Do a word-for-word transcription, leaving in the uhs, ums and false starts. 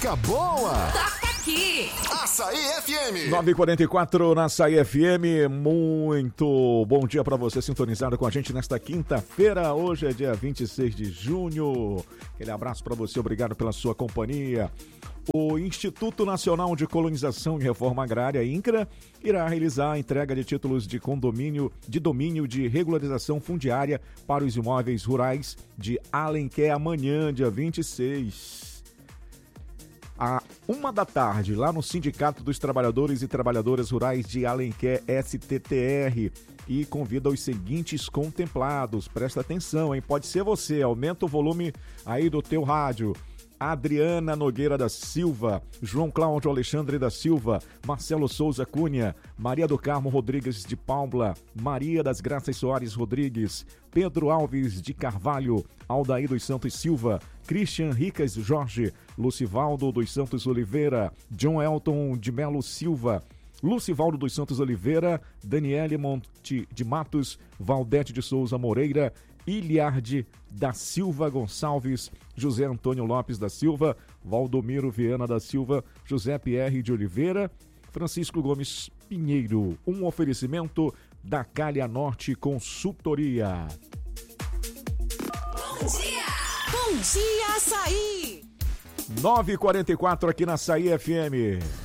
música boa. Toca aqui. Açaí F M. nove e quarenta e quatro na Açaí F M. Muito bom dia para você sintonizado com a gente nesta quinta-feira. Hoje é dia vinte e seis de junho. Aquele abraço para você, obrigado pela sua companhia. O Instituto Nacional de Colonização e Reforma Agrária, INCRA, irá realizar a entrega de títulos de condomínio de domínio de regularização fundiária para os imóveis rurais de Alenquer amanhã, dia vinte e seis. À uma da tarde, lá no Sindicato dos Trabalhadores e Trabalhadoras Rurais de Alenquer, S T T R, e convida os seguintes contemplados. Presta atenção, hein? Pode ser você, aumenta o volume aí do teu rádio. Adriana Nogueira da Silva, João Cláudio Alexandre da Silva, Marcelo Souza Cunha, Maria do Carmo Rodrigues de Paula, Maria das Graças Soares Rodrigues, Pedro Alves de Carvalho, Aldair dos Santos Silva, Christian Ricas Jorge, Lucivaldo dos Santos Oliveira, John Elton de Melo Silva, Lucivaldo dos Santos Oliveira, Daniele Monte de Matos, Valdete de Souza Moreira, Iliarde da Silva Gonçalves, José Antônio Lopes da Silva, Valdomiro Viana da Silva, José Pierre de Oliveira, Francisco Gomes Pinheiro. Um oferecimento da Calha Norte Consultoria. Bom dia! Bom dia, Açaí! nove e quarenta e quatro aqui na Açaí F M.